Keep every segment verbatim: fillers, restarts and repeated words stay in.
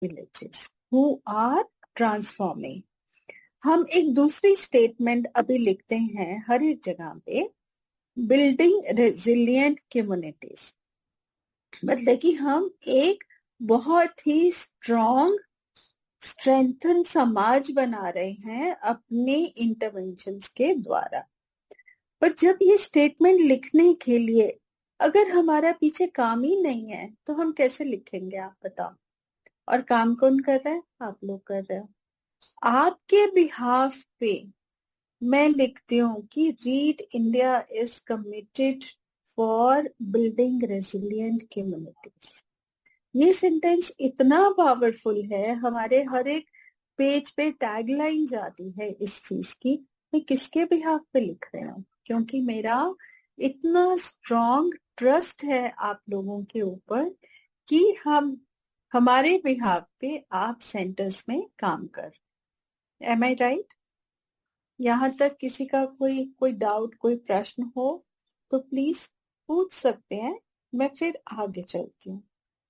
villages who are transforming. हम एक दूसरी स्टेटमेंट अभी लिखते हैं हर एक जगह पे, बिल्डिंग रेजिलिएंट कम्युनिटीज, मतलब कि हम एक बहुत ही स्ट्रॉन्ग स्ट्रेंथन समाज बना रहे हैं अपने इंटरवेंशंस के द्वारा। पर जब ये स्टेटमेंट लिखने के लिए अगर हमारा पीछे काम ही नहीं है तो हम कैसे लिखेंगे, आप बताओ। और काम कौन कर रहा है? आप लोग कर रहे हो। आपके बिहाफ पे मैं लिखती हूँ कि read India is committed for building resilient communities. ये सेंटेंस इतना पावरफुल है, हमारे हर एक पेज पे टैगलाइन जाती है इस चीज की। मैं किसके बिहाफ पे लिख रही हूँ? क्योंकि मेरा इतना स्ट्रॉन्ग ट्रस्ट है आप लोगों के ऊपर कि हम हमारे बिहाफ पे आप सेंटर्स में काम कर। एम आई राइट? यहाँ तक किसी का कोई कोई डाउट, कोई प्रश्न हो तो प्लीज पूछ सकते हैं, मैं फिर आगे चलती हूँ।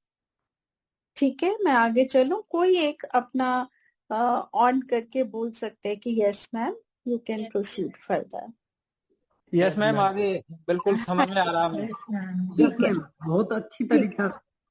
ठीक है, मैं आगे चलूं? कोई एक अपना ऑन करके बोल सकते हैं कि yes ma'am, you can proceed further. Yes ma'am, आगे बिल्कुल समझ में आ रहा है। ठीक है, बहुत अच्छी तरीका।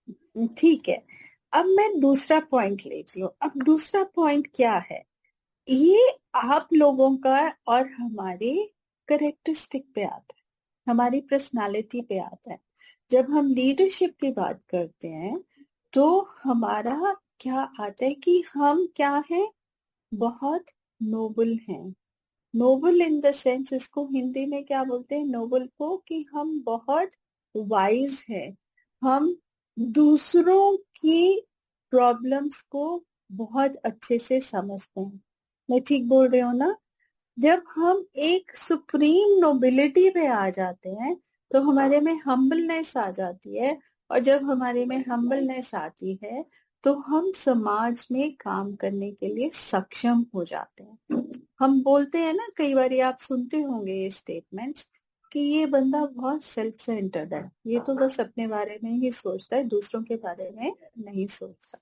ठीक है, अब मैं दूसरा पॉइंट लेती हूँ। अब दूसरा पॉइंट क्या है? ये आप लोगों का और हमारे कैरेक्टरिस्टिक पे आता है, हमारी पर्सनालिटी पे आता है। जब हम लीडरशिप की बात करते हैं तो हमारा क्या आता है कि हम क्या हैं? बहुत नोबल हैं। नोबल इन द सेंस, इसको हिंदी में क्या बोलते हैं नोबल को? कि हम बहुत वाइज हैं, हम दूसरों की प्रॉब्लम्स को बहुत अच्छे से समझते हैं। मैं ठीक बोल रही हूँ ना? जब हम एक सुप्रीम नोबिलिटी पे आ जाते हैं तो हमारे में हम्बलनेस आ जाती है, और जब हमारे में हम्बलनेस आती है तो हम समाज में काम करने के लिए सक्षम हो जाते हैं। हम बोलते हैं ना, कई बार आप सुनते होंगे ये स्टेटमेंट्स कि ये बंदा बहुत सेल्फ सेंटर्ड है, ये तो बस अपने बारे में ही सोचता है, दूसरों के बारे में नहीं सोचता।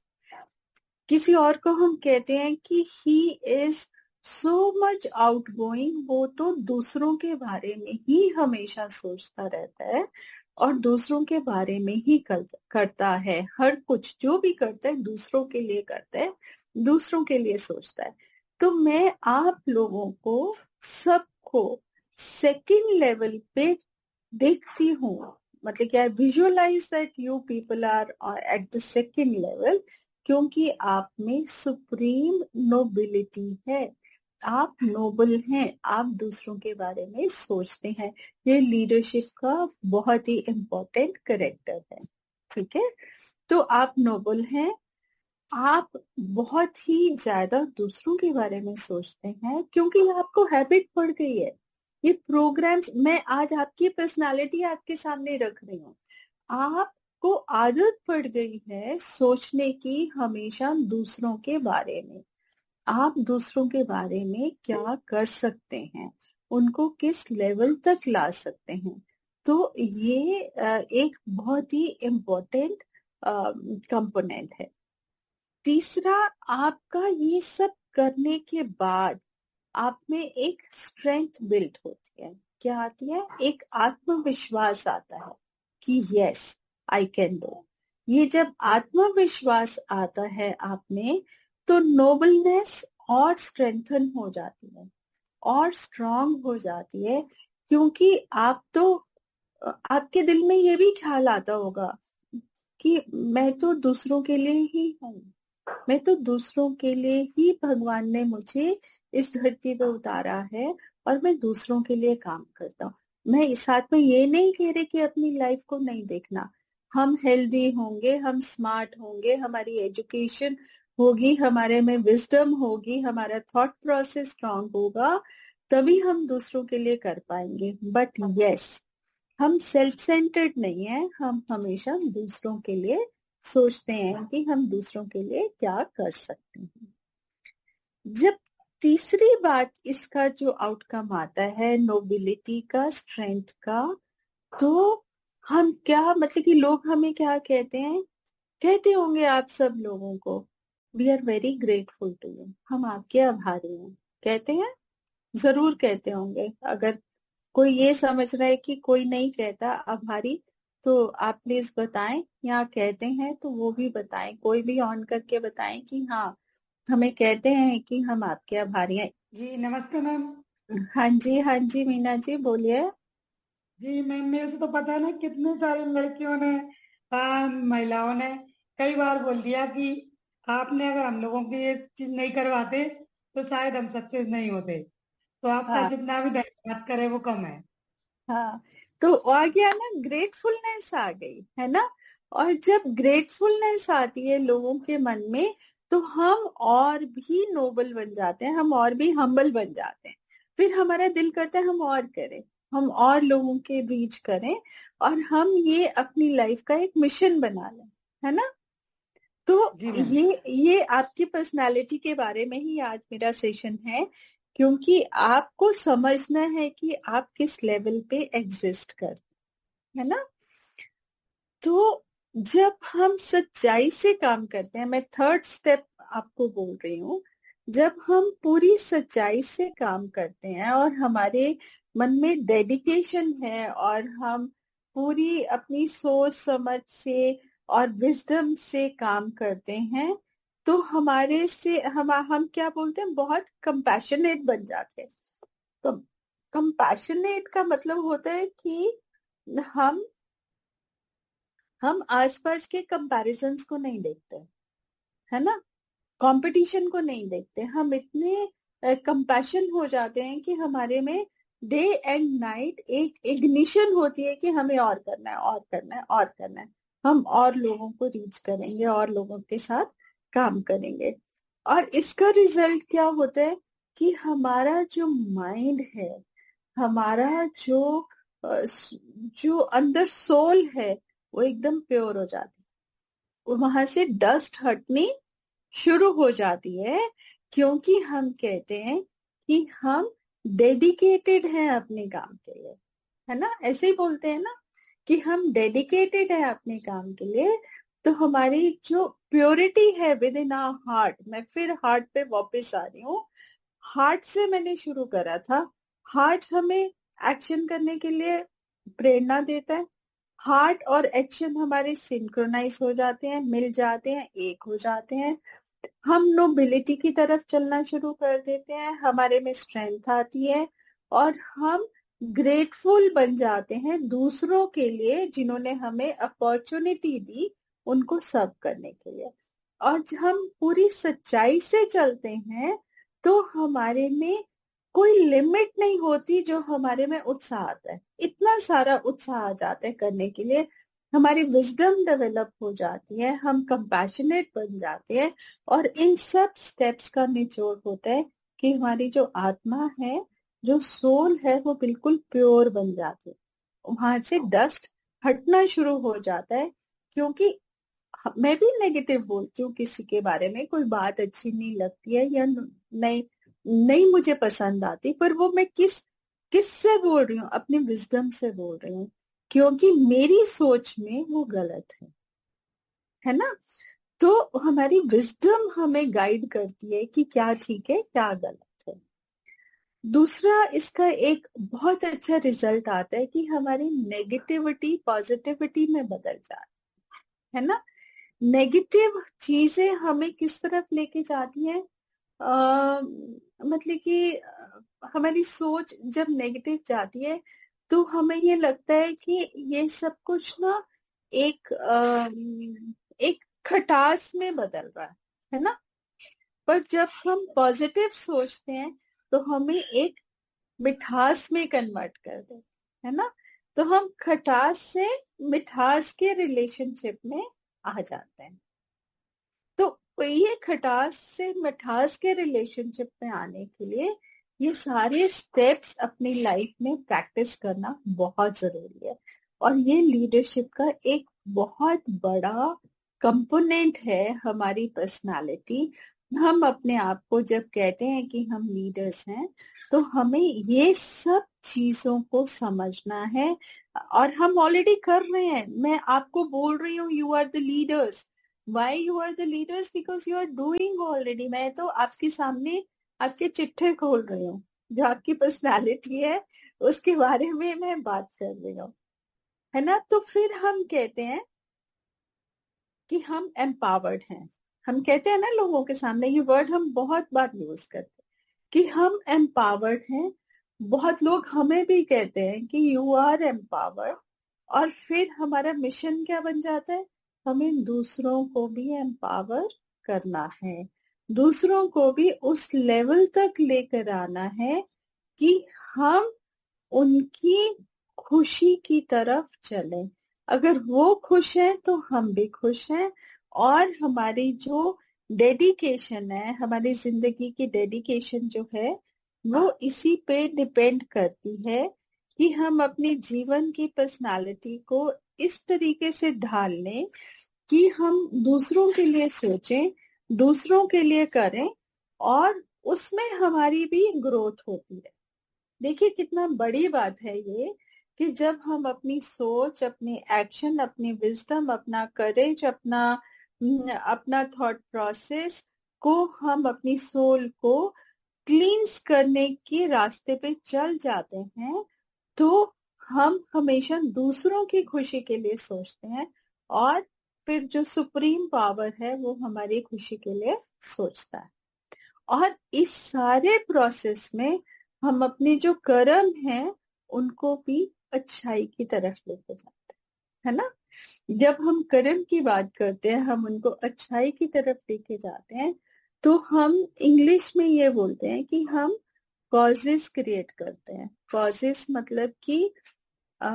किसी और को हम कहते हैं कि he is so much outgoing, वो तो दूसरों के बारे में ही हमेशा सोचता रहता है और दूसरों के बारे में ही करता है। हर कुछ जो भी करता है दूसरों के लिए करता है, दूसरों के लिए सोचता है। तो मैं आप लोगों को सबको सेकंड लेवल पे देखती हूँ, मतलब क्या, visualise that you people are at the second level, क्योंकि आप में सुप्रीम नोबिलिटी है, आप नोबल हैं, आप दूसरों के बारे में सोचते हैं। ये लीडरशिप का बहुत ही इम्पोर्टेंट कैरेक्टर है। ठीक है, तो आप नोबल हैं, आप बहुत ही ज्यादा दूसरों के बारे में सोचते हैं क्योंकि आपको हैबिट पड़ गई है। ये प्रोग्राम्स मैं आज आपकी पर्सनालिटी आपके सामने रख रही हूँ, आपको आदत पड़ गई है सोचने की हमेशा दूसरों के बारे में। आप दूसरों के बारे में क्या कर सकते हैं, उनको किस लेवल तक ला सकते हैं। तो ये एक बहुत ही इम्पोर्टेंट कंपोनेंट है। तीसरा, आपका ये सब करने के बाद आप में एक स्ट्रेंथ बिल्ड होती है। क्या आती है? एक आत्मविश्वास आता है कि यस आई कैन डू। ये जब आत्मविश्वास आता है आप में तो नोबलनेस और स्ट्रेंथन हो जाती है और स्ट्रांग हो जाती है, क्योंकि आप तो आपके दिल में ये भी ख्याल आता होगा कि मैं तो दूसरों के लिए ही हूँ, मैं तो दूसरों के लिए ही भगवान ने मुझे इस धरती पे उतारा है और मैं दूसरों के लिए काम करता हूँ। मैं इस साथ में ये नहीं कह रही कि अपनी लाइफ को नहीं देखना। हम हेल्दी होंगे, हम स्मार्ट होंगे, हमारी एजुकेशन होगी, हमारे में विजडम होगी, हमारा थॉट प्रोसेस स्ट्रांग होगा, तभी हम दूसरों के लिए कर पाएंगे। बट यस, हम सेल्फ सेंटर्ड नहीं है, हम हमेशा दूसरों के लिए सोचते हैं कि हम दूसरों के लिए क्या कर सकते हैं। जब तीसरी बात इसका जो आउटकम आता है नोबिलिटी का, स्ट्रेंथ का, तो हम क्या, मतलब कि लोग हमें क्या कहते हैं, कहते होंगे आप सब लोगों को we are very grateful to you, हम आपके आभारी हैं, कहते हैं, जरूर कहते होंगे। अगर कोई ये समझ रहा है कि कोई नहीं कहता आभारी, तो आप प्लीज बताएं, या कहते हैं तो वो भी बताएं, कोई भी ऑन करके बताएं कि हाँ हमें कहते हैं कि हम आपके आभारी हैं। जी नमस्ते मैम। हाँ जी, हाँ जी मीना जी बोलिए। जी मैम, मेरे से तो पता है ना, कितने सारी लड़कियों ने, आ, महिलाओं ने कई बार बोल दिया कि आपने अगर हम लोगों की ये चीज नहीं करवाते तो शायद हम सक्सेस नहीं होते। तो आपका हाँ जितना भी धन्यवाद करे वो कम है। हाँ, तो आ गया ना, ग्रेटफुलनेस आ गई है ना। और जब ग्रेटफुलनेस आती है लोगों के मन में, तो हम और भी नोबल बन जाते हैं, हम और भी हम्बल बन जाते हैं। फिर हमारा दिल करता है हम और करें, हम और लोगों के रीच करें, और हम ये अपनी लाइफ का एक मिशन बना लें, है ना। तो जी मैम। ये ये आपकी पर्सनालिटी के बारे में ही आज मेरा सेशन है, क्योंकि आपको समझना है कि आप किस लेवल पे एग्जिस्ट करते हैं, है ना। तो जब हम सच्चाई से काम करते हैं, मैं थर्ड स्टेप आपको बोल रही हूँ, जब हम पूरी सच्चाई से काम करते हैं और हमारे मन में डेडिकेशन है, और हम पूरी अपनी सोच समझ से और विजडम से काम करते हैं, तो हमारे से हम हम क्या बोलते हैं, बहुत कंपैशनेट बन जाते हैं। तो कंपैशनेट का मतलब होता है कि हम हम आसपास के कंपैरिजंस को नहीं देखते, है ना, कंपटीशन को नहीं देखते। हम इतने कंपैशन हो जाते हैं कि हमारे में डे एंड नाइट एक इग्निशन होती है कि हमें और करना है, और करना है, और करना है। हम और लोगों को रीच करेंगे, और लोगों के साथ काम करेंगे। और इसका रिजल्ट क्या होता है कि हमारा जो माइंड है, हमारा जो अ, जो अंदर सोल है, वो एकदम प्योर हो जाती है, वहां से डस्ट हटनी शुरू हो जाती है। क्योंकि हम कहते हैं कि हम डेडिकेटेड हैं अपने काम के लिए, है ना, ऐसे ही बोलते हैं ना कि हम डेडिकेटेड हैं अपने काम के लिए। तो हमारी जो प्योरिटी है विद इन आवर हार्ट, मैं फिर हार्ट पे वापस आ रही हूँ, हार्ट से मैंने शुरू करा था। हार्ट हमें एक्शन करने के लिए प्रेरणा देता है। हार्ट और एक्शन हमारे सिंक्रोनाइज हो जाते हैं, मिल जाते हैं, एक हो जाते हैं। हम नोबिलिटी की तरफ चलना शुरू कर देते हैं, हमारे में स्ट्रेंथ आती है, और हम ग्रेटफुल बन जाते हैं दूसरों के लिए जिन्होंने हमें अपॉर्चुनिटी दी उनको सर्व करने के लिए। और जब हम पूरी सच्चाई से चलते हैं, तो हमारे में कोई लिमिट नहीं होती जो हमारे में उत्साह आता है, इतना सारा उत्साह आ जाता है करने के लिए। हमारी विजडम डेवलप हो जाती है, हम कंपैशनेट बन जाते हैं। और इन सब स्टेप्स का निचोड़ होता है कि हमारी जो आत्मा है, जो सोल है, वो बिल्कुल प्योर बन जाती है, वहां से डस्ट हटना शुरू हो जाता है। क्योंकि मैं भी नेगेटिव बोलती हूँ किसी के बारे में, कोई बात अच्छी नहीं लगती है या नहीं नहीं मुझे पसंद आती, पर वो मैं किस किस से बोल रही हूँ, अपनी विजडम से बोल रही हूँ, क्योंकि मेरी सोच में वो गलत है है ना। तो हमारी विजडम हमें गाइड करती है कि क्या ठीक है, क्या गलत है। दूसरा, इसका एक बहुत अच्छा रिजल्ट आता है कि हमारी नेगेटिविटी पॉजिटिविटी में बदल जाती है ना। नेगेटिव चीजें हमें किस तरफ लेके जाती हैं, आ, मतलब कि अ, हमारी सोच जब नेगेटिव जाती है, तो हमें ये लगता है कि ये सब कुछ ना एक आ, एक खटास में बदल रहा है है ना। पर जब हम पॉजिटिव सोचते हैं, तो हमें एक मिठास में कन्वर्ट कर देते है ना। तो हम खटास से मिठास के रिलेशनशिप में आ जाते हैं। तो ये खटास से मिठास के रिलेशनशिप में आने के लिए ये सारे स्टेप्स अपनी लाइफ में प्रैक्टिस करना बहुत जरूरी है। और ये लीडरशिप का एक बहुत बड़ा कंपोनेंट है हमारी पर्सनालिटी। हम अपने आप को जब कहते हैं कि हम लीडर्स हैं, तो हमें ये सब चीजों को समझना है। और हम ऑलरेडी कर रहे हैं, मैं आपको बोल रही हूँ you are the leaders, why you are the leaders? Because you are doing already. मैं तो आपके सामने आपके चिट्ठे खोल रही हूँ, जो आपकी पर्सनालिटी है उसके बारे में मैं बात कर रही हूँ, है ना। तो फिर हम कहते हैं कि हम एम्पावर्ड हैं। हम कहते हैं ना लोगों के सामने, ये वर्ड हम बहुत बार यूज करते हैं कि हम एम्पावर्ड हैं। बहुत लोग हमें भी कहते हैं कि यू आर एम्पावर्ड, और फिर हमारा मिशन क्या बन जाता है? हमें दूसरों को भी एम्पावर करना है, दूसरों को भी उस लेवल तक लेकर आना है कि हम उनकी खुशी की तरफ चलें। अगर वो खुश हैं तो हम भी खुश हैं, और हमारी जो डेडिकेशन है, हमारी जिंदगी की डेडिकेशन जो है, वो इसी पे डिपेंड करती है कि हम अपनी जीवन की पर्सनालिटी को इस तरीके से ढाल लें कि हम दूसरों के लिए सोचें, दूसरों के लिए करें, और उसमें हमारी भी ग्रोथ होती है। देखिए कितना बड़ी बात है ये कि जब हम अपनी सोच, अपनी एक्शन, अपनी विजडम, अपना करेज, अपना अपना थॉट प्रोसेस को, हम अपनी सोल को क्लींस करने के रास्ते पे चल जाते हैं, तो हम हमेशा दूसरों की खुशी के लिए सोचते हैं, और फिर जो सुप्रीम पावर है वो हमारी खुशी के लिए सोचता है। और इस सारे प्रोसेस में हम अपने जो कर्म हैं उनको भी अच्छाई की तरफ लेके जाते हैं, है ना। जब हम कर्म की बात करते हैं, हम उनको अच्छाई की तरफ लेके जाते हैं, तो हम इंग्लिश में ये बोलते हैं कि हम कॉजेस क्रिएट करते हैं। कॉजेस मतलब कि आ,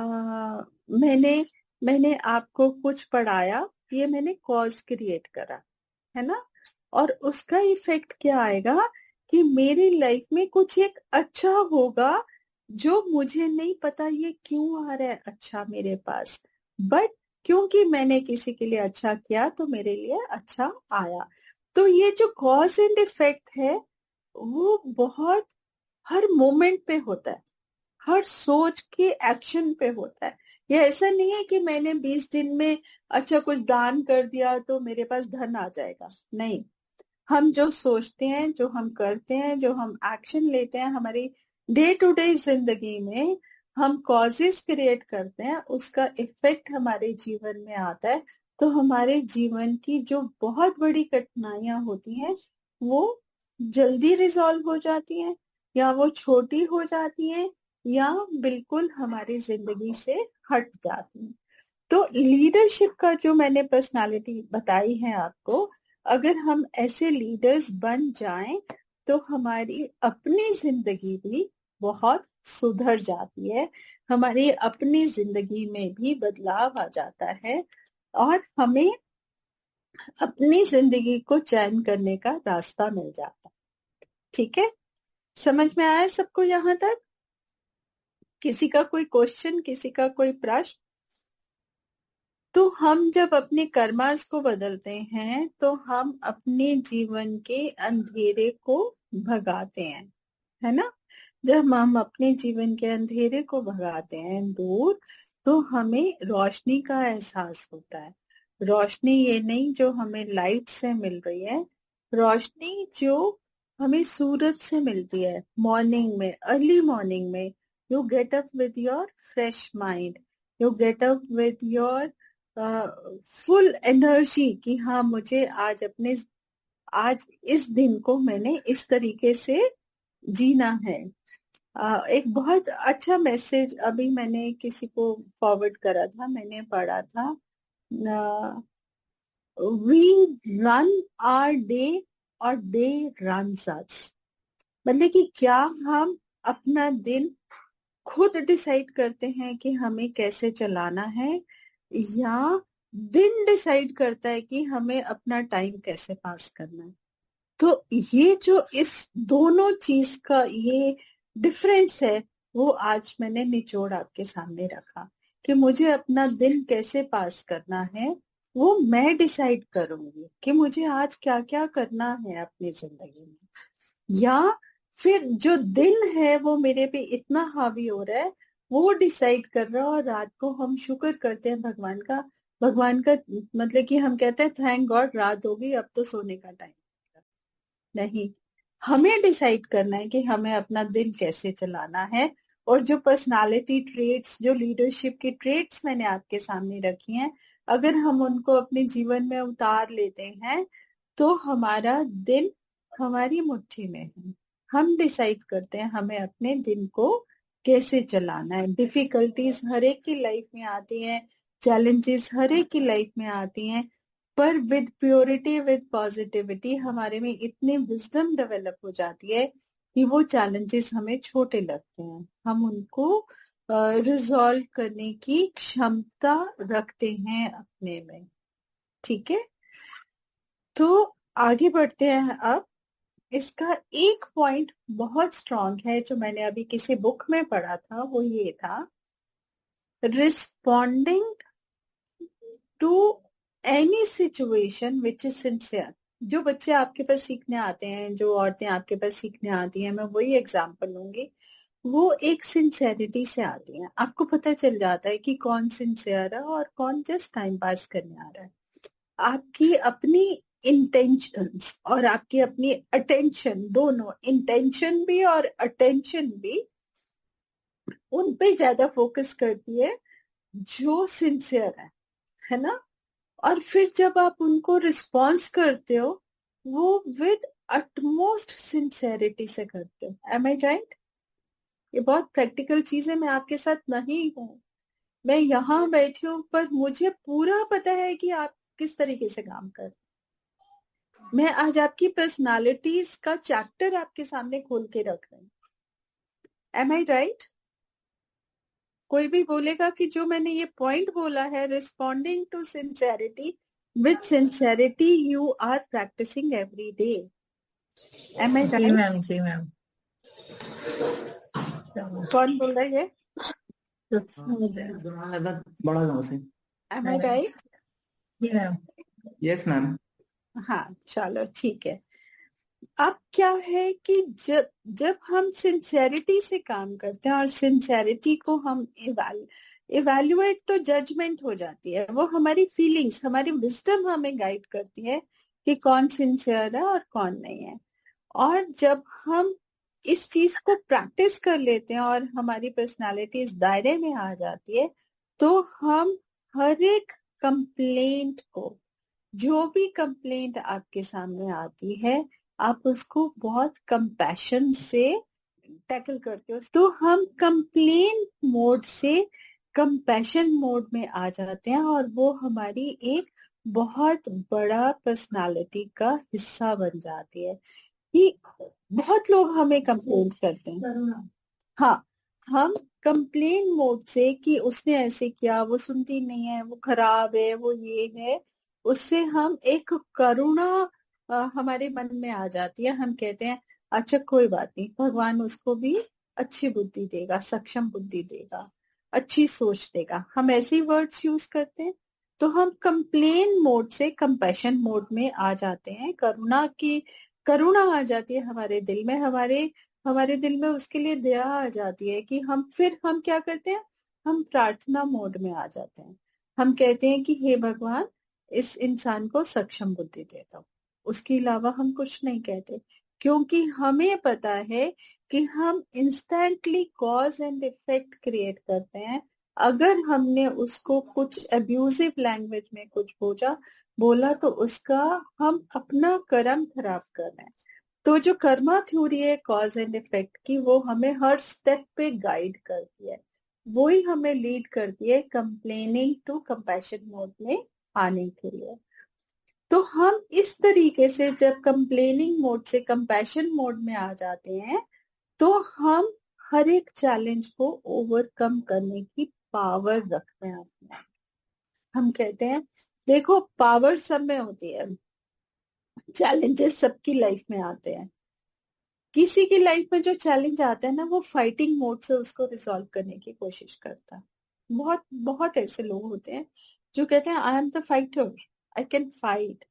मैंने मैंने आपको कुछ पढ़ाया, ये मैंने कॉज क्रिएट करा, है ना। और उसका इफेक्ट क्या आएगा कि मेरी लाइफ में कुछ एक अच्छा होगा, जो मुझे नहीं पता ये क्यों आ रहा है अच्छा मेरे पास, बट क्योंकि मैंने किसी के लिए अच्छा किया तो मेरे लिए अच्छा आया। तो ये जो कॉज एंड इफेक्ट है वो बहुत हर मोमेंट पे होता है, हर सोच के एक्शन पे होता है। ये ऐसा नहीं है कि मैंने बीस दिन में अच्छा कुछ दान कर दिया तो मेरे पास धन आ जाएगा, नहीं। हम जो सोचते हैं, जो हम करते हैं, जो हम एक्शन लेते हैं हमारी डे टू डे जिंदगी में, हम कॉजेस क्रिएट करते हैं, उसका इफेक्ट हमारे जीवन में आता है। तो हमारे जीवन की जो बहुत बड़ी कठिनाइयां होती हैं वो जल्दी रिजॉल्व हो जाती हैं, या वो छोटी हो जाती हैं, या बिल्कुल हमारी जिंदगी से हट जाती हैं। तो लीडरशिप का जो मैंने पर्सनालिटी बताई है आपको, अगर हम ऐसे लीडर्स बन जाएं तो हमारी अपनी जिंदगी भी बहुत सुधर जाती है, हमारी अपनी जिंदगी में भी बदलाव आ जाता है, और हमें अपनी जिंदगी को चैन करने का रास्ता मिल जाता है। ठीक है, समझ में आया सबको यहाँ तक? किसी का कोई क्वेश्चन, किसी का कोई प्रश्न? तो हम जब अपने कर्मास को बदलते हैं तो हम अपने जीवन के अंधेरे को भगाते हैं, है ना। जब हम अपने जीवन के अंधेरे को भगाते हैं दूर, तो हमें रोशनी का एहसास होता है। रोशनी ये नहीं जो हमें लाइट से मिल रही है, रोशनी जो हमें सूरज से मिलती है। मॉर्निंग में, अर्ली मॉर्निंग में you get up with your fresh mind, you get up with your full energy कि हाँ मुझे आज अपने आज इस दिन को मैंने इस तरीके से जीना है। uh, एक बहुत अच्छा मैसेज अभी मैंने किसी को फॉरवर्ड करा था, मैंने पढ़ा था, वी रन आवर डे और डे रन्स अस। मतलब कि क्या हम अपना दिन खुद डिसाइड करते हैं कि हमें कैसे चलाना है, या दिन डिसाइड करता है कि हमें अपना टाइम कैसे पास करना है। तो ये जो इस दोनों चीज का ये डिफरेंस है, वो आज मैंने निचोड़ आपके सामने रखा कि मुझे अपना दिन कैसे पास करना है, वो मैं डिसाइड करूंगी कि मुझे आज क्या क्या करना है अपनी जिंदगी में। या फिर जो दिन है वो मेरे पे इतना हावी हो रहा है, वो डिसाइड कर रहा है। और रात को हम शुक्र करते हैं भगवान का, भगवान का मतलब कि हम कहते हैं थैंक गॉड रात हो गई, अब तो सोने का टाइम। नहीं, हमें डिसाइड करना है कि हमें अपना दिन कैसे चलाना है। और जो पर्सनालिटी ट्रेट्स, जो लीडरशिप की ट्रेट्स मैंने आपके सामने रखी हैं, अगर हम उनको अपने जीवन में उतार लेते हैं तो हमारा दिन हमारी मुट्ठी में है। हम डिसाइड करते हैं हमें अपने दिन को कैसे चलाना है। डिफिकल्टीज हर एक की लाइफ में आती हैं, चैलेंजेस हर एक की लाइफ में आती हैं, पर विद प्योरिटी, विद पॉजिटिविटी हमारे में इतनी विजडम डेवलप हो जाती है कि वो चैलेंजेस हमें छोटे लगते हैं, हम उनको रिजॉल्व करने की क्षमता रखते हैं अपने में। ठीक है, तो आगे बढ़ते हैं। अब इसका एक पॉइंट बहुत स्ट्रांग है जो मैंने अभी किसी बुक में पढ़ा था, वो ये था, responding to any situation which is sincere. जो बच्चे आपके पास सीखने आते हैं, जो औरतें आपके पास सीखने आती हैं, मैं वही एग्जांपल लूंगी, वो एक सिंसेरिटी से आती हैं। आपको पता चल जाता है कि कौन सिंसियर है और कौन जस्ट टाइम पास करने आ रहा है। आपकी अपनी इंटेंशंस और आपकी अपनी अटेंशन, दोनों इंटेंशन भी और अटेंशन भी उन पे ज्यादा फोकस करती है जो सिंसियर है है ना। और फिर जब आप उनको रिस्पॉन्स करते हो, वो विद अटमोस्ट सिंसेरिटी से करते हो। एम आई राइट? ये बहुत प्रैक्टिकल चीज है, मैं आपके साथ नहीं हूं, मैं यहाँ बैठी हूँ, पर मुझे पूरा पता है कि आप किस तरीके से काम कर। मैं आज आपकी पर्सनालिटीज का चैप्टर आपके सामने खोल के रख रही हूँ। एम आई राइट? कोई भी बोलेगा कि जो मैंने ये पॉइंट बोला है, responding to sincerity, with sincerity you are practising every day. M I ji right? Ma'am, ji ma'am. कौन बोल रहा है ये? बड़ा गाँव से। एम आई राइट? जी मैम। Yes ma'am. हाँ, चलो ठीक है। अब क्या है कि जब जब हम सिंसेरिटी से काम करते हैं, और सिंसेरिटी को हम इवैल इवैल्यूएट तो जजमेंट हो जाती है, वो हमारी फीलिंग्स, हमारी विजडम हमें गाइड करती है कि कौन सिंसियर है और कौन नहीं है। और जब हम इस चीज को प्रैक्टिस कर लेते हैं और हमारी पर्सनालिटी इस दायरे में आ जाती है, तो हम हर एक कंप्लेंट को, जो भी कंप्लेंट आपके सामने आती है, आप उसको बहुत कंपैशन से टैकल करते हो। तो हम कंप्लेन मोड से कंपैशन मोड में आ जाते हैं, और वो हमारी एक बहुत बड़ा पर्सनालिटी का हिस्सा बन जाती है। कि बहुत लोग हमें कंप्लेन करते हैं, हाँ, हम कंप्लेन मोड से कि उसने ऐसे किया, वो सुनती नहीं है, वो खराब है, वो ये है, उससे हम एक करुणा अ, हमारे मन में आ जाती है। हम कहते हैं अच्छा कोई बात नहीं, भगवान उसको भी अच्छी बुद्धि देगा, सक्षम बुद्धि देगा, अच्छी सोच देगा। हम ऐसे वर्ड्स यूज करते हैं। तो हम कंप्लेन मोड से कंपैशन मोड में आ जाते हैं, करुणा की करुणा आ जाती है हमारे दिल में, हमारे हमारे दिल में उसके लिए दया आ जाती है कि हम फिर हम क्या करते हैं, हम प्रार्थना मोड में आ जाते हैं। हम कहते हैं कि हे भगवान, इस इंसान को सक्षम बुद्धि दे दो। उसके अलावा हम कुछ नहीं कहते, क्योंकि हमें पता है कि हम instantly cause and effect create करते हैं। अगर हमने उसको कुछ अब्यूजिव लैंग्वेज में कुछ बोला बोला तो उसका हम अपना कर्म खराब कर रहे हैं। तो जो कर्मा थ्योरी है कॉज एंड इफेक्ट की, वो हमें हर स्टेप पे गाइड करती है, वो ही हमें लीड करती है कंप्लेनिंग टू कंपैशन मोड में आने के लिए। तो हम इस तरीके से जब कंप्लेनिंग मोड से कंपैशन मोड में आ जाते हैं, तो हम हर एक चैलेंज को ओवरकम करने की पावर रखते हैं अपने। हम कहते हैं देखो, पावर सब में होती है, चैलेंजेस सबकी लाइफ में आते हैं। किसी की लाइफ में जो चैलेंज आता है ना, वो फाइटिंग मोड से उसको रिजॉल्व करने की कोशिश करता है। बहुत बहुत ऐसे लोग होते हैं जो कहते हैं I am the fighter, I can fight,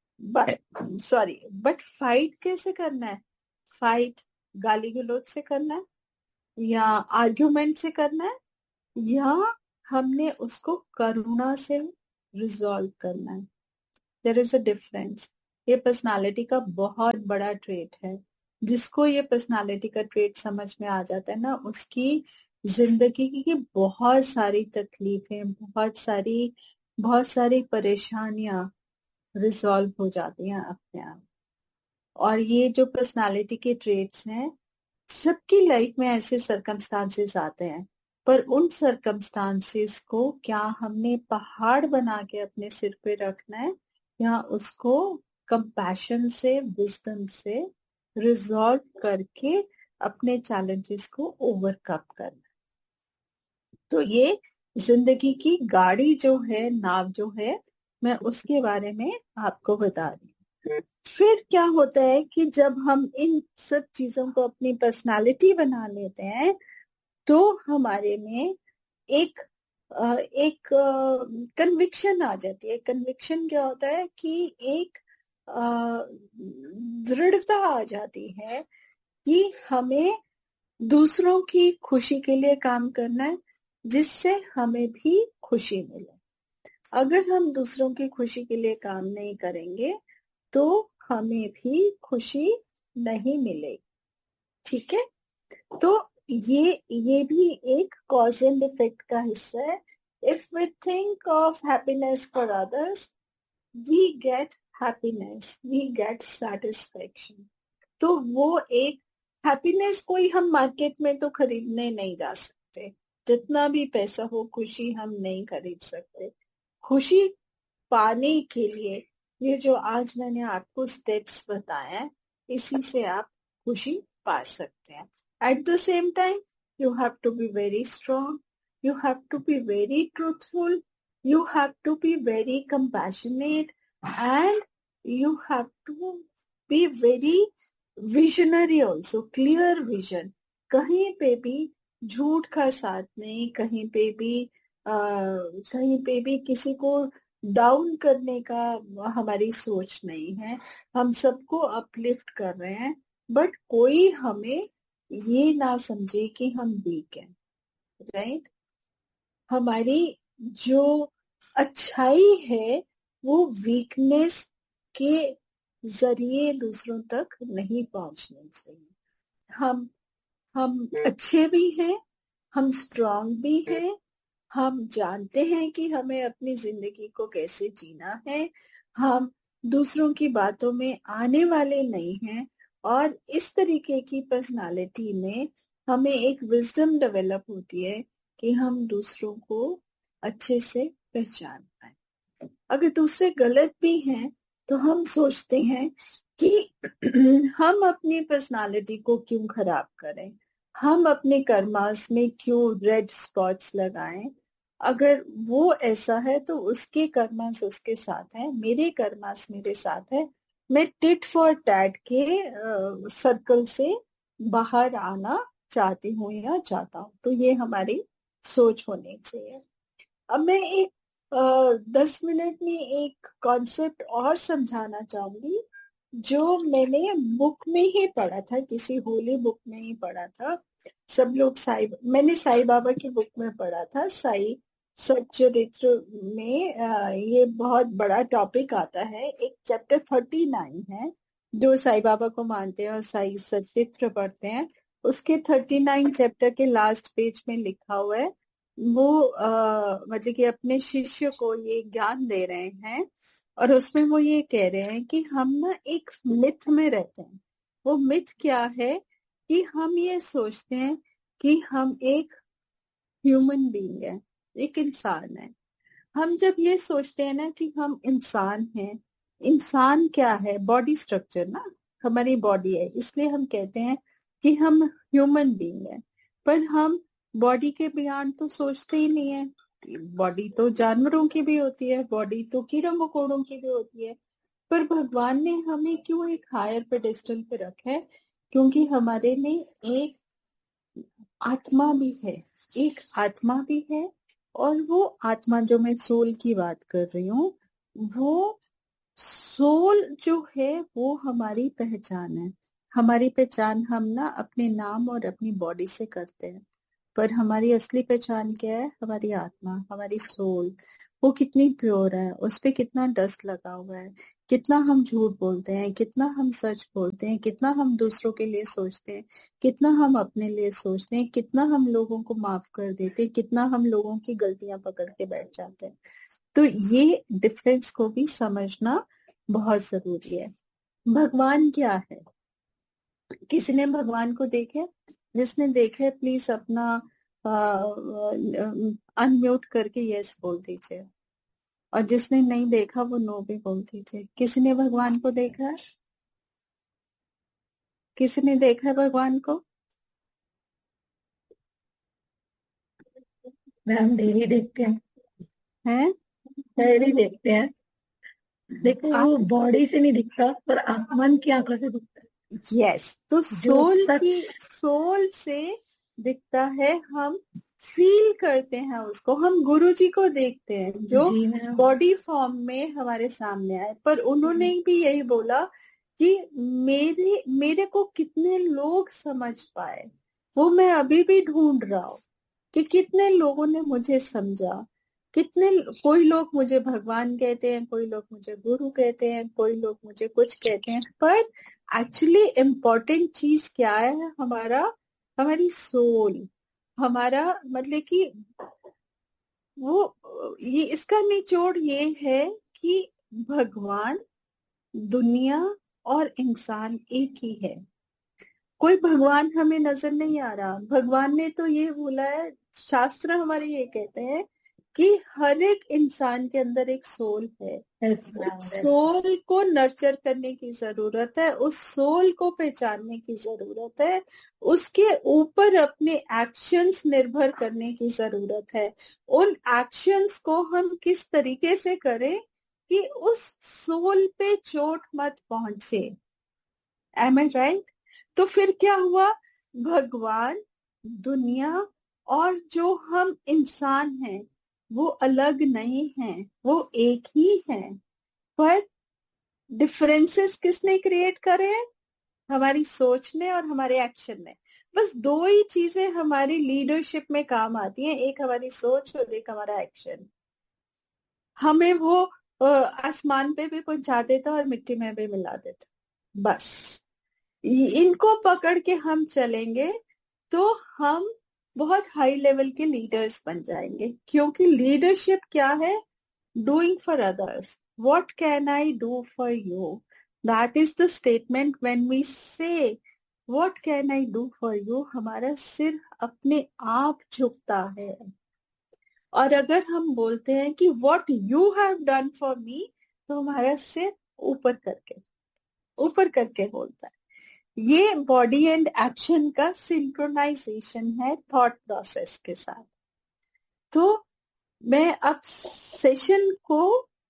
but sorry but fight कैसे करना है? फाइट गाली गलौज से करना है, या आर्ग्यूमेंट से करना है, या हमने उसको करुणा से रिजॉल्व करना है। There is a difference. ये पर्सनालिटी का बहुत बड़ा ट्रेट है। जिसको ये पर्सनालिटी का ट्रेट समझ में आ जाता है ना, उसकी जिंदगी की बहुत सारी तकलीफें, बहुत सारी बहुत सारी परेशानियां रिजॉल्व हो जाती हैं अपने आप। और ये जो पर्सनालिटी के ट्रेट्स हैं, सबकी लाइफ में ऐसे सरकमस्टांसेस आते हैं, पर उन सरकमस्टांसेस को क्या हमने पहाड़ बना के अपने सिर पे रखना है, या उसको कंपैशन से, विजडम से रिजॉल्व करके अपने चैलेंजेस को ओवरकम करना। तो ये जिंदगी की गाड़ी जो है, नाव जो है, मैं उसके बारे में आपको बता रही हूँ। फिर क्या होता है कि जब हम इन सब चीजों को अपनी पर्सनालिटी बना लेते हैं, तो हमारे में एक एक कन्विक्शन आ जाती है। कन्विक्शन क्या होता है कि एक दृढ़ता आ जाती है कि हमें दूसरों की खुशी के लिए काम करना है, जिससे हमें भी खुशी मिले। अगर हम दूसरों की खुशी के लिए काम नहीं करेंगे तो हमें भी खुशी नहीं मिलेगी। ठीक है, तो ये ये भी एक कॉज एंड इफेक्ट का हिस्सा है। If we think of happiness for others, we get happiness, we get satisfaction. तो वो एक हैप्पीनेस कोई हम मार्केट में तो खरीदने नहीं जा सकते। जितना भी पैसा हो, खुशी हम नहीं खरीद सकते। खुशी पाने के लिए ये जो आज मैंने आपको स्टेप्स बताए, इसी से आप खुशी पा सकते हैं। At the same time you have to be very strong, you have to be very truthful, you have to be very compassionate, and you have to be very visionary also, clear vision। कहीं पे भी झूठ का साथ नहीं, कहीं पे भी आ, कहीं पे भी किसी को डाउन करने का हमारी सोच नहीं है। हम सबको अपलिफ्ट कर रहे हैं, बट कोई हमें ये ना समझे कि हम वीक हैं। राइट, हमारी जो अच्छाई है वो वीकनेस के जरिए दूसरों तक नहीं पहुंचनी चाहिए। हम हम अच्छे भी हैं, हम स्ट्रांग भी हैं, हम जानते हैं कि हमें अपनी जिंदगी को कैसे जीना है, हम दूसरों की बातों में आने वाले नहीं हैं। और इस तरीके की पर्सनालिटी में हमें एक विजडम डेवलप होती है कि हम दूसरों को अच्छे से पहचान पाए। अगर दूसरे गलत भी हैं तो हम सोचते हैं कि हम अपनी पर्सनालिटी को क्यों खराब करें, हम अपने कर्मास में क्यों रेड स्पॉट्स लगाएं। अगर वो ऐसा है तो उसके कर्मास उसके साथ है, मेरे कर्मास मेरे साथ है। मैं टिट फॉर टैट के सर्कल से बाहर आना चाहती हूँ या चाहता हूँ। तो ये हमारी सोच होनी चाहिए। अब मैं एक आ, दस मिनट में एक कॉन्सेप्ट और समझाना चाहूंगी जो मैंने बुक में ही पढ़ा था, किसी होली बुक में ही पढ़ा था। सब लोग साई मैंने साई बाबा की बुक में पढ़ा था, साई सच्चरित्र में। आ, ये बहुत बड़ा टॉपिक आता है। एक चैप्टर थर्टी नाइन है, जो साई बाबा को मानते हैं और साई सच्चरित्र पढ़ते हैं, उसके थर्टी नाइन चैप्टर के लास्ट पेज में लिखा हुआ है। वो मतलब कि अपने शिष्य को ये ज्ञान दे रहे हैं, और उसमें वो ये कह रहे हैं कि हम ना एक मिथ में रहते हैं। वो मिथ क्या है कि हम ये सोचते हैं कि हम एक ह्यूमन बीइंग है, एक इंसान है। हम जब ये सोचते हैं ना कि हम इंसान हैं, इंसान क्या है, बॉडी स्ट्रक्चर ना, हमारी बॉडी है, इसलिए हम कहते हैं कि हम ह्यूमन बीइंग है। पर हम बॉडी के बियॉन्ड तो सोचते ही नहीं है। बॉडी तो जानवरों की भी होती है, बॉडी तो कीड़ों मकोड़ों की भी होती है। पर भगवान ने हमें क्यों एक हायर पेडेस्टल पे रखा है? क्योंकि हमारे में एक आत्मा भी है, एक आत्मा भी है। और वो आत्मा, जो मैं सोल की बात कर रही हूँ, वो सोल जो है वो हमारी पहचान है। हमारी पहचान हम ना अपने नाम और अपनी बॉडी से करते हैं, पर हमारी असली पहचान क्या है? हमारी आत्मा, हमारी सोल। वो कितनी प्योर है, उस पे कितना डस्ट लगा हुआ है, कितना हम झूठ बोलते हैं, कितना हम सच बोलते हैं, कितना हम दूसरों के लिए सोचते हैं, कितना हम अपने लिए सोचते हैं, कितना हम लोगों को माफ कर देते हैं, कितना हम लोगों की गलतियां पकड़ के बैठ जाते हैं। तो ये डिफरेंस को भी समझना बहुत जरूरी है। भगवान क्या है? किसी ने भगवान को देखे? जिसने देखे प्लीज अपना अनम्यूट करके यस बोल दीजिए, और जिसने नहीं देखा वो नो भी बोल दीजिए। किसी ने भगवान को देखा है? किसी ने देखा है भगवान को? मैम डेली देखते हैं, हैं? डेली देखते हैं। देखो वो बॉडी से नहीं दिखता, पर आप मन की आंखों से दिखता है। यस, तो जो सोल सच की सोल से दिखता है, हम फील करते हैं उसको। हम गुरुजी को देखते हैं जो जी मैम, बॉडी फॉर्म में हमारे सामने आए, पर उन्होंने भी यही बोला कि मेरे मेरे को कितने लोग समझ पाए, वो मैं अभी भी ढूंढ रहा हूँ कि कितने लोगों ने मुझे समझा। कितने, कोई लोग मुझे भगवान कहते हैं, कोई लोग मुझे गुरु कहते हैं, कोई लोग मुझे कुछ कहते हैं, पर एक्चुअली इम्पोर्टेंट चीज क्या है? हमारा हमारी सोल, हमारा मतलब कि वो ये इसका निचोड़ ये है कि भगवान, दुनिया और इंसान एक ही है। कोई भगवान हमें नजर नहीं आ रहा। भगवान ने तो ये बोला है, शास्त्र हमारे ये कहते हैं कि हर एक इंसान के अंदर एक सोल है। yes, ma'am, उस yes. सोल को नर्चर करने की जरूरत है, उस सोल को पहचानने की जरूरत है, उसके ऊपर अपने एक्शंस निर्भर करने की जरूरत है। उन एक्शंस को हम किस तरीके से करें कि उस सोल पे चोट मत पहुंचे। एम आई राइट? तो फिर क्या हुआ? भगवान, दुनिया और जो हम इंसान हैं वो अलग नहीं हैं, वो एक ही हैं। पर डिफरेंसेस किसने क्रिएट करे हैं? हमारी सोच ने और हमारे एक्शन ने। बस दो ही चीजें हमारी लीडरशिप में काम आती हैं, एक हमारी सोच और एक हमारा एक्शन। हमें वो आसमान पे भी पहुंचा देता और मिट्टी में भी मिला देता। बस इनको पकड़ के हम चलेंगे तो हम बहुत हाई लेवल के लीडर्स बन जाएंगे। क्योंकि लीडरशिप क्या है? Doing for others. What can I do for you? That is the statement. When we से what can I do for you, हमारा सिर अपने आप झुकता है। और अगर हम बोलते हैं कि what you have done for me, तो हमारा सिर ऊपर करके ऊपर करके बोलता है। ये बॉडी एंड एक्शन का सिंक्रोनाइजेशन है थॉट प्रोसेस के साथ। तो मैं अब सेशन को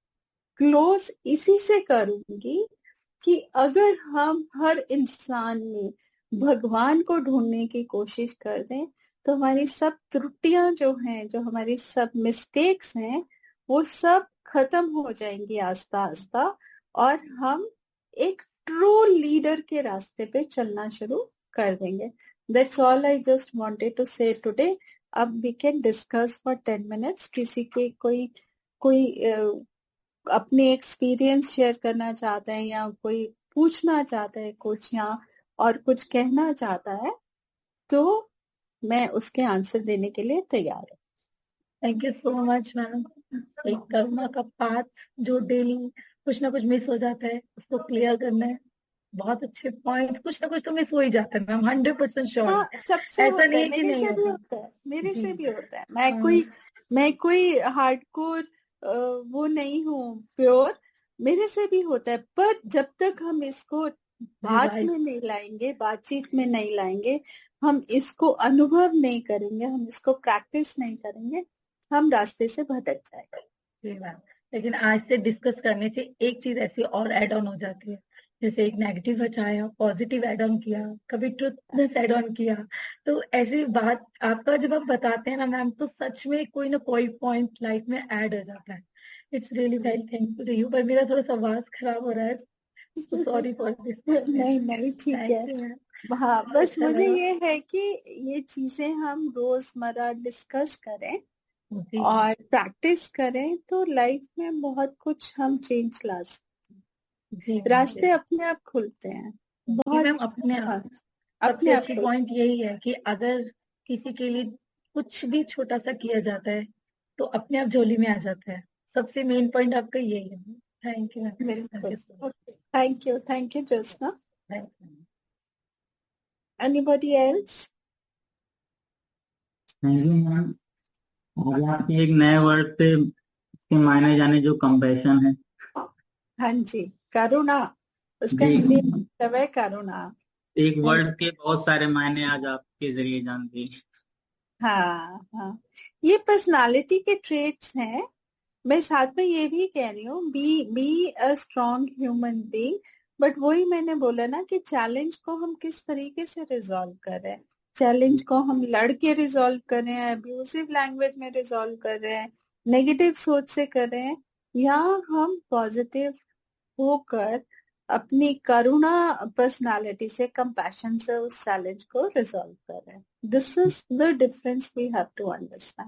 क्लोज इसी से करूंगी कि अगर हम हर इंसान में भगवान को ढूंढने की कोशिश कर दें तो हमारी सब त्रुटियां जो हैं, जो हमारी सब मिस्टेक्स हैं, वो सब खत्म हो जाएंगी आस्ता आस्ता, और हम एक ट्रू लीडर के रास्ते पे चलना शुरू कर देंगे। That's all I just wanted to से टुडे। अब we can discuss for ten minutes. किसी के कोई कोई uh, अपने एक्सपीरियंस शेयर करना चाहता है या कोई पूछना चाहता है कुछ या और कुछ कहना चाहता है, तो मैं उसके आंसर देने के लिए तैयार हूँ। Thank you so much ma'am. एक कर्मा का पाथ जो डेली कुछ ना कुछ मिस हो जाता है उसको क्लियर करना है। बहुत अच्छे पॉइंट्स, कुछ ना कुछ तो मिस हो ही जाता है मैम, हंड्रेड परसेंट श्योर। हाँ, सबसे ऐसा होता नहीं है, है कि मेरे नहीं से भी होता। होता है, मेरे जी से भी होता है। मैं हाँ, कोई मैं कोई हार्डकोर वो नहीं हूँ, प्योर। मेरे से भी होता है, पर जब तक हम इसको बात रिवाइज में नहीं लाएंगे, बातचीत में नहीं लाएंगे, हम इसको अनुभव नहीं करेंगे, हम इसको प्रैक्टिस नहीं करेंगे, हम रास्ते से भटक जाएंगे। जी मैम। लेकिन आज से डिस्कस करने से एक चीज ऐसी और ऐड ऑन हो जाती है, जैसे एक नेगेटिव बचाया, पॉजिटिव ऐड ऑन किया, कभी ट्रुथनेस ऐड ऑन किया। तो ऐसी बात आपका जब आप बताते हैं ना मैम, तो सच में कोई ना कोई पॉइंट लाइफ में ऐड हो जाता है। It's really very thankful to you. पर मेरा थोड़ा सा आवाज खराब हो रहा है, तो सॉरी फॉर दिस। नहीं नहीं, ठीक है। Thank you ma'am. हाँ, बस अच्छा मुझे लगा। ये है कि ये चीजें हम रोजमर्रा डिस्कस करें, जी और प्रैक्टिस करें तो लाइफ में बहुत कुछ हम चेंज ला सकते हैं। जी रास्ते अपने आप खुलते हैं, जी बहुत मैम, अपने आप हाँ, सबसे अपने आप अच्छी खुलते पॉइंट यही है कि अगर किसी के लिए कुछ भी छोटा सा किया जाता है तो अपने आप झोली में आ जाता है। सबसे मेन पॉइंट आपका यही है। थैंक यू मैम, हैं। थैंक बिल्कुल। You so much, okay, thank you, thank you Jyotsna. Thank you. Anybody else? Thank you ma'am. आज आपके एक नए वर्ड पे इसके मायने जाने जो कंपैशन है। हाँ जी, करुणा, उसका जी, हिंदी मतलब है करुणा। एक वर्ड के बहुत सारे मायने आज आपके जरिए जान गए। हाँ हाँ, ये पर्सनालिटी के ट्रेट्स हैं। मैं साथ में ये भी कह रही हूँ, B be a strong human being. But वही मैंने बोला ना कि चैलेंज को हम किस तरीके से रिजॉल्व कर रहे हैं। चैलेंज को हम लड़ के रिजॉल्व कर रहे हैं, अब्यूसिव लैंग्वेज में रिजॉल्व कर रहे हैं, नेगेटिव सोच से कर रहे हैं, या हम पॉजिटिव होकर अपनी करुणा पर्सनालिटी से, कंपैशन से उस चैलेंज को रिजॉल्व कर रहे हैं। This is the difference we have to understand.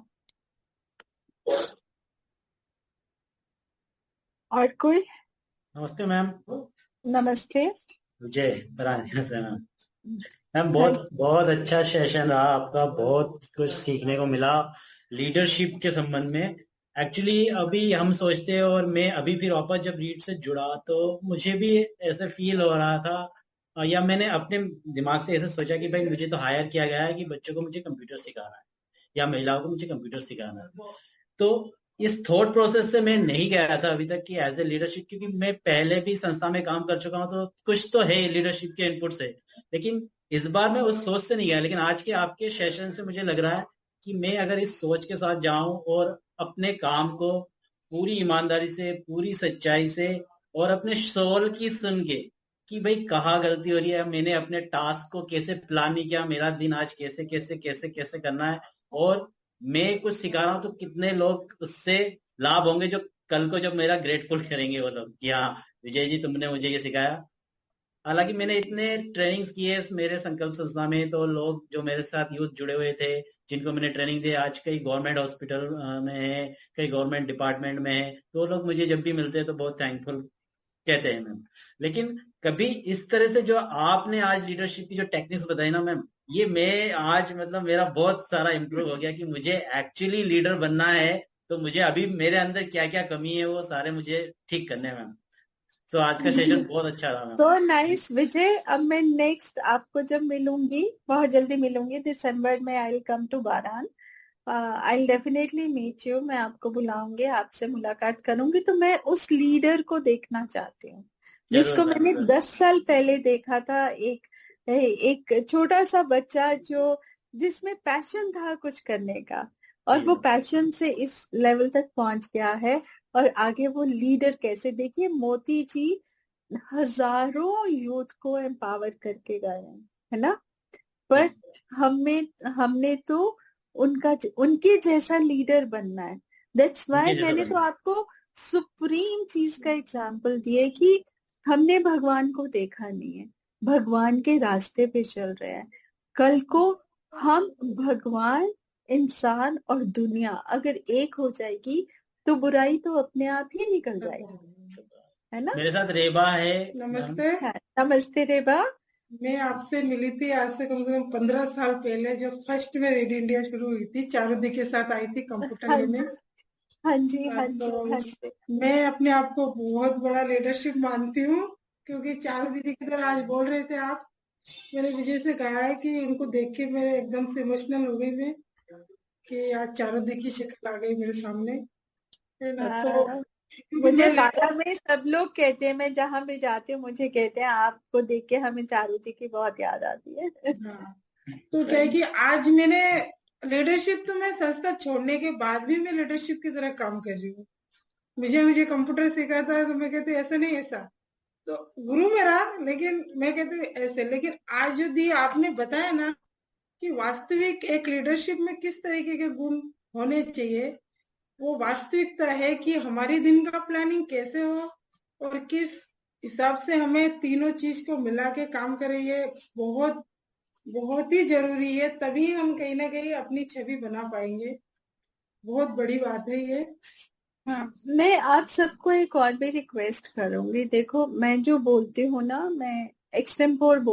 और कोई? नमस्ते मैम। नमस्ते। विजय परानिया से मैम। मैम बहुत बहुत अच्छा सेशन रहा आपका, बहुत कुछ सीखने को मिला लीडरशिप के संबंध में। एक्चुअली अभी हम सोचते हैं, और मैं अभी फिर वापस जब रीड से जुड़ा तो मुझे भी ऐसे फील हो रहा था, या मैंने अपने दिमाग से ऐसे सोचा कि भाई मुझे तो हायर किया गया है कि बच्चों को मुझे कंप्यूटर सिखाना है या महिलाओं को मुझे कंप्यूटर सिखाना है। तो इस थॉट प्रोसेस से मैं नहीं गया था अभी तक कि एज ए लीडरशिप, क्योंकि मैं पहले भी संस्था में काम कर चुका हूं तो कुछ तो है लीडरशिप के इनपुट से, लेकिन इस बार मैं उस सोच से नहीं गया। लेकिन आज के आपके सेशन से मुझे लग रहा है कि मैं अगर इस सोच के साथ जाऊं और अपने काम को पूरी ईमानदारी से, पूरी सच्चाई से और अपने सोल की सुन के कि भाई कहाँ गलती हो रही है, मैंने अपने टास्क को कैसे प्लान नहीं किया, मेरा दिन आज कैसे कैसे कैसे कैसे करना है, और मैं कुछ सिखा रहा हूँ तो कितने लोग उससे लाभ होंगे जो कल को जब मेरा ग्रेटफुल करेंगे वो लोग कि हाँ विजय जी तुमने मुझे ये सिखाया। हालांकि मैंने इतने ट्रेनिंग्स किए मेरे संकल्प संस्था में, तो लोग जो मेरे साथ यूथ जुड़े हुए थे जिनको मैंने ट्रेनिंग दी, आज कई गवर्नमेंट हॉस्पिटल में है, कई गवर्नमेंट डिपार्टमेंट में है, तो लोग मुझे जब भी मिलते हैं तो बहुत थैंकफुल कहते हैं मैम। लेकिन कभी इस तरह से जो आपने आज लीडरशिप की जो टेक्निक्स बताई ना मैम, ये मैं आज मतलब मेरा बहुत सारा इम्प्रूव हो गया कि मुझे एक्चुअली लीडर बनना है, तो मुझे अभी मेरे अंदर क्या क्या कमी है वो सारे मुझे ठीक करने हैं मैम। तो आज का सेशन बहुत अच्छा रहा मैम। तो नाइस विजय। अब मैं नेक्स्ट आपको जब मिलूंगी, बहुत जल्दी मिलूंगी, दिसंबर में I will come to बारान। I will definitely meet you. मैं आपको बुलाऊंगी, आपसे मुलाकात करूंगी। तो मैं उस लीडर को देखना चाहती हूँ जिसको जरूर मैंने मैम। दस साल पहले देखा था। एक एक छोटा सा बच्चा जो जिसमें पैशन था कुछ करने का, और जी वो मैम। पैशन से इस लेवल तक पहुंच गया है, और आगे वो लीडर कैसे। देखिए मोती जी हजारों यूथ को एम्पावर करके गए हैं, है ना। पर हमें हमने तो उनका उनके जैसा लीडर बनना है। दैट्स उनके वाई जैसा मैंने तो बनना। आपको सुप्रीम चीज का एग्जाम्पल दिया कि हमने भगवान को देखा नहीं है, भगवान के रास्ते पे चल रहे हैं। कल को हम, भगवान, इंसान और दुनिया अगर एक हो जाएगी तो बुराई तो अपने आप ही निकल जाएगी, है ना। मेरे साथ रेबा है। नमस्ते। हाँ, नमस्ते रेबा। मैं आपसे मिली थी आज से कम से कम पंद्रह साल पहले, जब फर्स्ट में रेडियो इंडिया शुरू हुई थी, चारुदी के साथ आई थी कंप्यूटर हाँ लेने। जी, हाँ जी, हाँ जी, तो हाँ जी। मैं अपने आप को बहुत बड़ा लीडरशिप मानती हूँ, क्योंकि चारू दीदी की तरह आज बोल रहे थे आप। मैंने विजय से कहा है कि उनको देख के मैं एकदम से इमोशनल हो गई, मैं कि आज चारू दी की शक्ल आ गई मेरे सामने, है ना। तो हाँ, क्योंकि मुझे मैं बारह में सब लोग कहते हैं, मैं जहां भी जाती हूँ मुझे कहते हैं आपको देख के हमें चारू जी की बहुत याद आती है। हाँ, तो क्या है कि आज मैंने लीडरशिप, तो मैं संस्था छोड़ने के बाद भी मैं लीडरशिप की तरह काम कर रही हूँ। विजय मुझे कंप्यूटर सिखाता है तो मैं कहती हूँ ऐसा नहीं ऐसा, तो गुरु मेरा, लेकिन मैं कहती हूँ ऐसे। लेकिन आज जो दी आपने बताया ना कि वास्तविक एक लीडरशिप में किस तरीके के गुण होने चाहिए, वो वास्तविकता है कि हमारी दिन का प्लानिंग कैसे हो और किस हिसाब से हमें तीनों चीज को मिला के काम करें, ये बहुत बहुत ही जरूरी है। तभी हम कहीं ना कहीं अपनी छवि बना पाएंगे। बहुत बड़ी बात है ये। हाँ, मैं आप सबको एक और भी रिक्वेस्ट करूंगी। देखो, मैं जो बोलती हूँ ना, मैं एक्सटेम्पोर